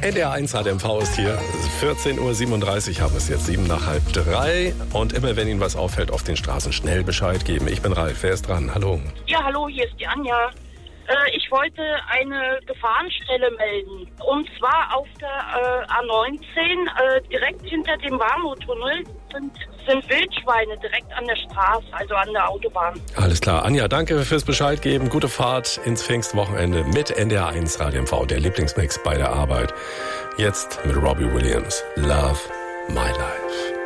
NDR1 HDMV ist hier. 14.37 Uhr haben es jetzt, 2:07. Und immer wenn Ihnen was auffällt auf den Straßen, schnell Bescheid geben. Ich bin Ralf, wer ist dran? Hallo. Ja, hallo, hier ist die Anja. Ich wollte eine Gefahrenstelle melden. Und zwar auf der A19, direkt hinter dem Warnow-Tunnel, sind Wildschweine direkt an der Straße, also an der Autobahn. Alles klar. Anja, danke fürs Bescheid geben. Gute Fahrt ins Pfingstwochenende mit NDR1 HDMV, der Lieblingsmix bei der Arbeit. Jetzt mit Robbie Williams. Love My Life.